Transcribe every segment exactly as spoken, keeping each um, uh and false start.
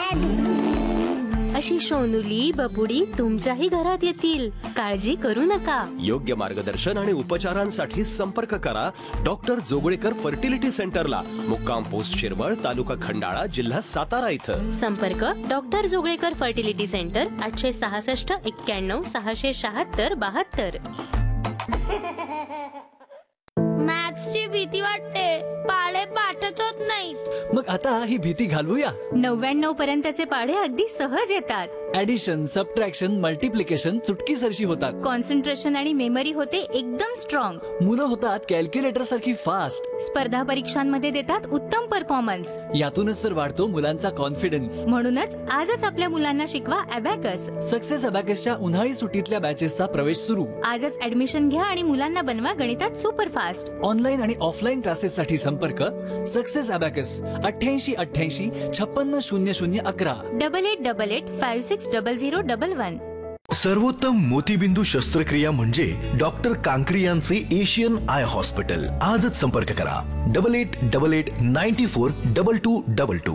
अशी सोनुली बबुडी तुमच्याही घरात येतील, काळजी करू नका. योग्य मार्गदर्शन आणि उपचारांसाठी संपर्क करा डॉक्टर जोगळेकर फर्टिलिटी सेंटरला, मुक्काम पोस्ट शिरवळ, तालुका खंडाळा, जिल्हा सातारा इथं. संपर्क डॉक्टर जोगळेकर फर्टिलिटी सेंटर, आठशे सहासष्ट एक्क्याण्णव सहाशे शहात्तर बहात्तर. मॅथ्सची भीती वाटते, पाढे पाठच होत नाहीत. मग आता ही भीती घालवूया. नव्याण्णव पर्यंतचे पाढे अगदी सहज येतात. ऍडिशन, सबट्रॅक्शन, मल्टिप्लिकेशन चुटकीसरशी होतात. कॉन्सन्ट्रेशन आणि मेमरी होते एकदम स्ट्रॉंग. मुलं होतात कॅल्क्युलेटर सारखी फास्ट. स्पर्धा परीक्षांमध्ये देतात उत्तम परफॉर्मन्स. यातूनच तर वाढतो मुलांचा कॉन्फिडन्स. म्हणूनच आजच आपल्या मुलांना शिकवा अबॅकस. सक्सेस अबॅकसच्या उन्हाळी सुट्टीतल्या बॅचेसचा प्रवेश सुरू. आजच ऍडमिशन घ्या आणि मुलांना बनवा गणितात सुपरफास्ट. ऑनलाईन आणि ऑफलाईन क्लासेस साठी संपर्क सक्सेस अबॅकस अठ्ठ्याऐंशी अठ्ठ्याऐंशी छप्पन्न शून्य शून्य अकरा. Double eight double eight five six double zero double one. सर्वोत्तम मोतीबिंदू शस्त्रक्रिया म्हणजे डॉक्टर कांकरी यांचे एशियन आय हॉस्पिटल. आजच संपर्क करा double eight double eight ninety four double two double two.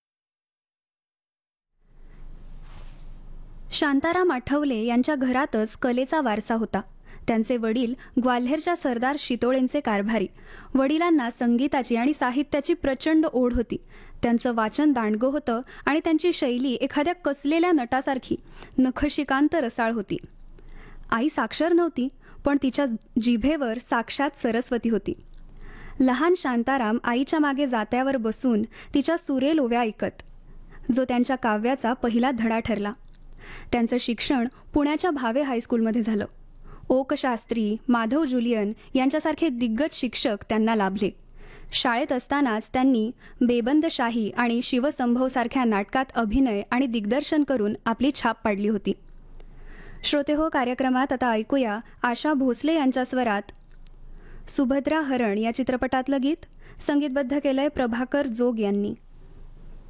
Shantaram Athawale यांच्या घरातच कलेचा वारसा होता. त्यांचे वडील ग्वाल्हेरच्या सरदार शितोळेंचे कारभारी. वडिलांना संगीताची आणि साहित्याची प्रचंड ओढ होती. त्यांचं वाचन दांडगं होतं आणि त्यांची शैली एखाद्या कसलेल्या नटासारखी नखशिकांत रसाळ होती. आई साक्षर नव्हती, पण तिच्या जिभेवर साक्षात सरस्वती होती. लहान शांताराम आईच्या मागे जात्यावर बसून तिच्या सुरेल ओव्या ऐकत, जो त्यांच्या काव्याचा पहिला धडा ठरला. त्यांचं शिक्षण पुण्याच्या भावे हायस्कूलमध्ये झालं. ओक शास्त्री, माधव जुलियन यांच्यासारखे दिग्गज शिक्षक त्यांना लाभले. शाळेत असतानाच त्यांनी बेबंदशाही आणि शिवसंभवसारख्या नाटकात अभिनय आणि दिग्दर्शन करून आपली छाप पाडली होती. श्रोतेहो, कार्यक्रमात आता ऐकूया आशा भोसले यांच्या स्वरात सुभद्रा हरण या चित्रपटातलं गीत. संगीतबद्ध केलंय प्रभाकर जोग यांनी.